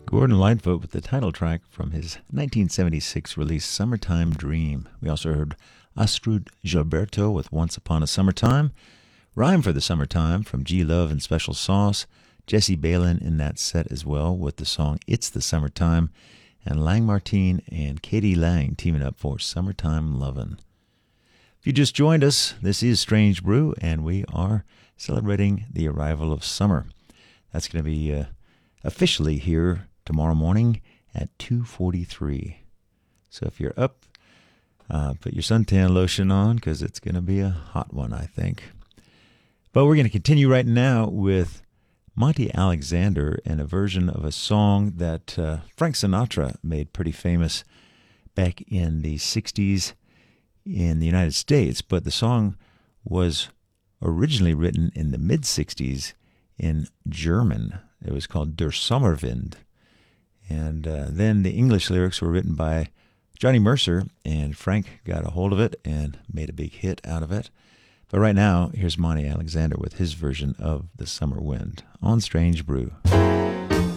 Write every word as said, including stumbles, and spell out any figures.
Gordon Lightfoot with the title track from his nineteen seventy-six release Summertime Dream. We also heard Astrud Gilberto with Once Upon a Summertime, Rhyme for the Summertime from G Love and Special Sauce, Jesse Balin in that set as well with the song It's the Summertime, and Lang Martin and Katie Lang teaming up for Summertime Lovin'. If you just joined us, this is Strange Brew, and we are celebrating the arrival of summer. That's going to be uh, officially here tomorrow morning at two forty-three. So if you're up, uh, put your suntan lotion on because it's going to be a hot one, I think. But we're going to continue right now with Monty Alexander and a version of a song that uh, Frank Sinatra made pretty famous back in the sixties in the United States. But the song was originally written in the mid-sixties in German. It was called Der Sommerwind. And uh, then the English lyrics were written by Johnny Mercer, and Frank got a hold of it and made a big hit out of it. But right now, here's Monty Alexander with his version of The Summer Wind on Strange Brew.